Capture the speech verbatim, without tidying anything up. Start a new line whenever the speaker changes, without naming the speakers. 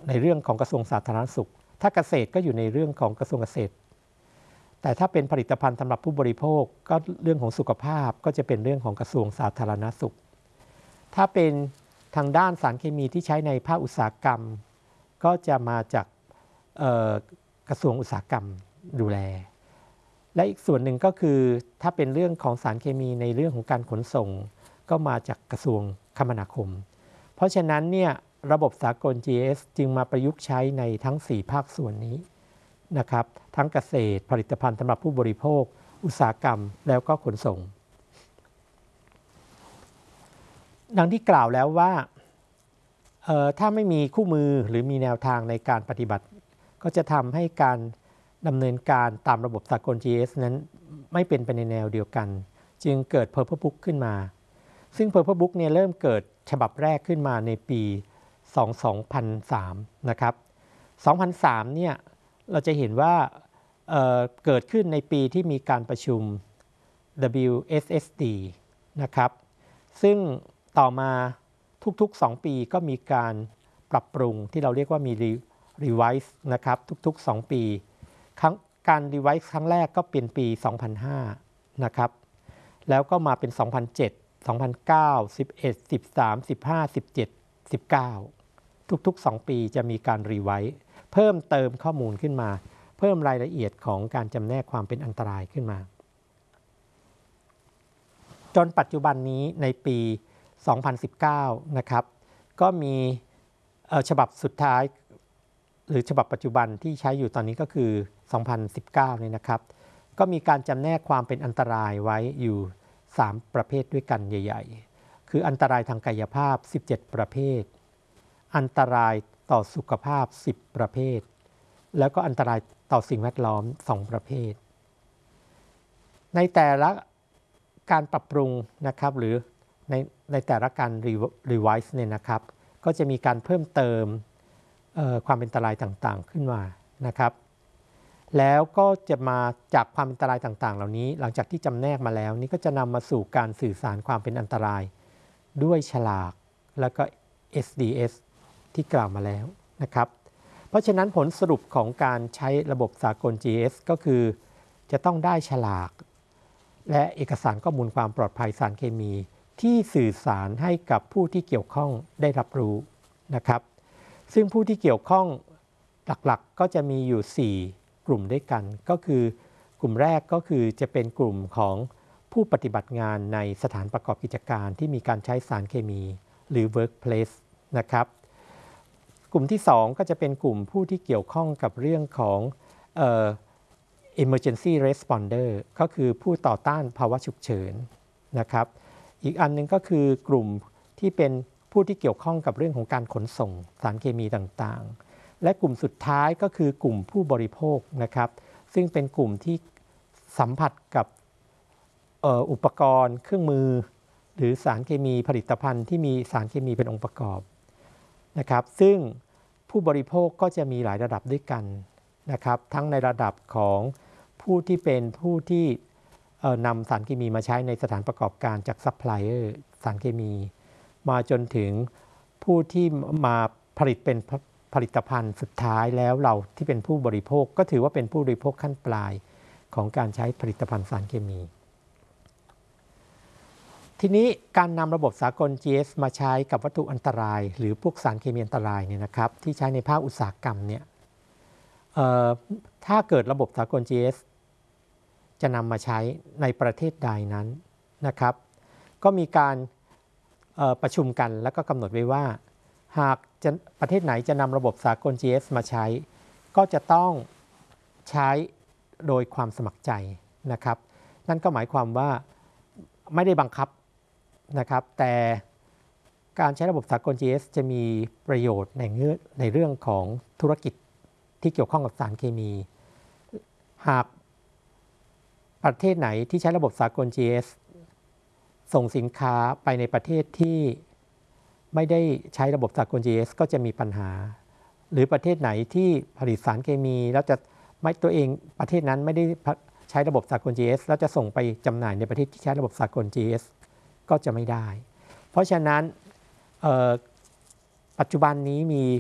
ในเรื่องของกระทรวงสาธารณสุขถ้าเกษตรก็อยู่ในเรื่องของกระทรวงเกษตรแต่ถ้าเป็นผลิตภัณฑ์สำหรับผู้บริโภคก็เรื่องของสุขภาพก็จะเป็นเรื่องของกระทรวงสาธารณสุขถ้าเป็นทางด้านสารเคมีที่ใช้ในภาคอุตสาหกรรมก็จะมาจากกระทรวงอุตสาหกรรมดูแลและอีกส่วนหนึ่งก็คือถ้าเป็นเรื่องของสารเคมีในเรื่องของการขนส่งก็มาจากกระทรวงคมนาคมเพราะฉะนั้นเนี่ยระบบสากล จี เอส จึงมาประยุกต์ใช้ในทั้งสี่ภาคส่วนนี้นะครับทั้งเกษตรผลิตภัณฑ์สำหรับผู้บริโภคอุตสาหกรรมแล้วก็ขนส่งดังที่กล่าวแล้วว่าถ้าไม่มีคู่มือหรือมีแนวทางในการปฏิบัติก็จะทำให้การดำเนินการตามระบบสากล จี เอส นั้นไม่เป็นไปในแนวเดียวกันจึงเกิด Purple Book ขึ้นมาซึ่ง Purple Book เนี่ยเริ่มเกิดฉบับแรกขึ้นมาในปีสองพันสามนะครับสองพันสามเนี่ยเราจะเห็นว่า เ, เกิดขึ้นในปีที่มีการประชุม ดับเบิลยู เอส เอส ดี นะครับซึ่งต่อมาทุกๆสองปีก็มีการปรับปรุงที่เราเรียกว่ามี Revise นะครับทุกๆสองปีครั้งการ Revise ครั้งแรกก็เป็นปีสองพันห้านะครับแล้วก็มาเป็นสองพันเจ็ด สองพันเก้า สิบเอ็ด สิบสาม สิบห้า สิบเจ็ด สิบเก้าทุกๆสองปีจะมีการ Revise เพิ่มเติมข้อมูลขึ้นมาเพิ่มรายละเอียดของการจำแนกความเป็นอันตรายขึ้นมาจนปัจจุบันนี้ในปีสองพันสิบเก้านะครับก็มีฉบับสุดท้ายหรือฉบับปัจจุบันที่ใช้อยู่ตอนนี้ก็คือสองพันสิบเก้าเนี่ยนะครับก็มีการจำแนกความเป็นอันตรายไว้อยู่สามประเภทด้วยกันใหญ่ๆคืออันตรายทางกายภาพสิบเจ็ดประเภทอันตรายต่อสุขภาพสิบประเภทแล้วก็อันตรายต่อสิ่งแวดล้อมสองประเภทในแต่ละการปรับปรุงนะครับหรือในในแต่ละการ Revise เนี่ยนะครับก็จะมีการเพิ่มเติมความเป็นอันตรายต่างๆขึ้นมานะครับแล้วก็จะมาจากความเป็นอันตรายต่างๆเหล่านี้หลังจากที่จำแนกมาแล้วนี่ก็จะนำมาสู่การสื่อสารความเป็นอันตรายด้วยฉลากแล้วก็ เอส ดี เอส ที่กล่าวมาแล้วนะครับเพราะฉะนั้นผลสรุปของการใช้ระบบสากล จี เอส ก็คือจะต้องได้ฉลากและเอกสารข้อมูลความปลอดภัยสารเคมีที่สื่อสารให้กับผู้ที่เกี่ยวข้องได้รับรู้นะครับซึ่งผู้ที่เกี่ยวข้องหลักๆก็จะมีอยู่สี่กลุ่มด้วยกันก็คือกลุ่มแรกก็คือจะเป็นกลุ่มของผู้ปฏิบัติงานในสถานประกอบกิจการที่มีการใช้สารเคมีหรือ workplace นะครับกลุ่มที่สองก็จะเป็นกลุ่มผู้ที่เกี่ยวข้องกับเรื่องของเอ่อ emergency responder ก็คือผู้ต่อต้านภาวะฉุกเฉินนะครับอีกอันนึงก็คือกลุ่มที่เป็นผู้ที่เกี่ยวข้องกับเรื่องของการขนส่งสารเคมีต่างๆและกลุ่มสุดท้ายก็คือกลุ่มผู้บริโภคนะครับซึ่งเป็นกลุ่มที่สัมผัสกับเอ่ออุปกรณ์เครื่องมือหรือสารเคมีผลิตภัณฑ์ที่มีสารเคมีเป็นองค์ประกอบนะครับซึ่งผู้บริโภคก็จะมีหลายระดับด้วยกันนะครับทั้งในระดับของผู้ที่เป็นผู้ที่นำสารเคมีมาใช้ในสถานประกอบการจากซัพพลายเออร์สารเคมีมาจนถึงผู้ที่มาผลิตเป็นผลิตภัณฑ์สุดท้ายแล้วเราที่เป็นผู้บริโภคก็ถือว่าเป็นผู้บริโภคขั้นปลายของการใช้ผลิตภัณฑ์สารเคมีทีนี้การนำระบบสากล จี เอส มาใช้กับวัตถุอันตรายหรือพวกสารเคมีอันตรายเนี่ยนะครับที่ใช้ในภาคอุตสาหกรรมเนี่ยถ้าเกิดระบบสากล จี เอส จะนำมาใช้ในประเทศใดนั้นนะครับก็มีการประชุมกันแล้วก็กำหนดไว้ว่าหากจะประเทศไหนจะนำระบบสากล จี เอส มาใช้ก็จะต้องใช้โดยความสมัครใจนะครับนั่นก็หมายความว่าไม่ได้บังคับนะครับแต่การใช้ระบบสากล จี เอส จะมีประโยชน์ในเรื่องในเรื่องของธุรกิจที่เกี่ยวข้องกับสารเคมีหากประเทศไหนที่ใช้ระบบสากล จี เอส ส่งสินค้าไปในประเทศที่ไม่ได้ใช้ระบบสากล จี เอส ก็จะมีปัญหาหรือประเทศไหนที่ผลิตสารเคมีแล้วจะไม่ตัวเองประเทศนั้นไม่ได้ใช้ระบบสากล จี เอส แล้วจะส่งไปจำหน่ายในประเทศที่ใช้ระบบสากล จี เอส ก็จะไม่ได้เพราะฉะนั้นปัจจุบันนี้มี